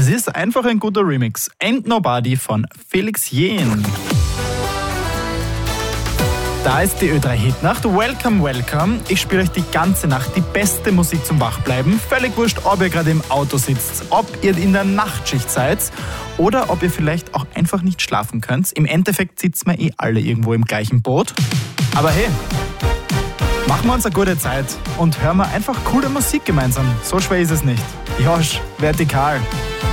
Das ist einfach ein guter Remix. Ain't Nobody von Felix Jähn. Da ist die Ö3-Hitnacht. Welcome, welcome. Ich spiele euch die ganze Nacht die beste Musik zum Wachbleiben. Völlig wurscht, ob ihr gerade im Auto sitzt, ob ihr in der Nachtschicht seid oder ob ihr vielleicht auch einfach nicht schlafen könnt. Im Endeffekt sitzen wir alle irgendwo im gleichen Boot. Aber hey, machen wir uns eine gute Zeit und hören wir einfach coole Musik gemeinsam. So schwer ist es nicht. Josh, vertikal.